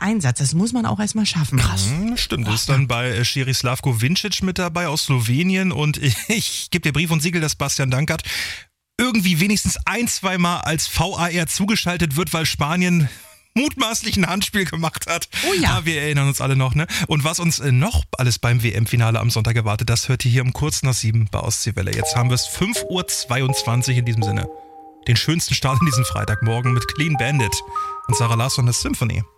Einsatz. Das muss man auch erstmal schaffen. Krass. Stimmt, das ist dann bei Schiri Slavko Vincic mit dabei aus Slowenien und ich gebe dir Brief und Siegel, dass Bastian Dankert irgendwie wenigstens 1-2 Mal als VAR zugeschaltet wird, weil Spanien mutmaßlich ein Handspiel gemacht hat. Oh ja. Wir erinnern uns alle noch, ne? Und was uns noch alles beim WM-Finale am Sonntag erwartet, das hört ihr hier um kurz nach 7 bei Ostseewelle. Jetzt haben wir es 5:22 Uhr in diesem Sinne. Den schönsten Start in diesem Freitagmorgen mit Clean Bandit und Sarah Larsson, das Symphony.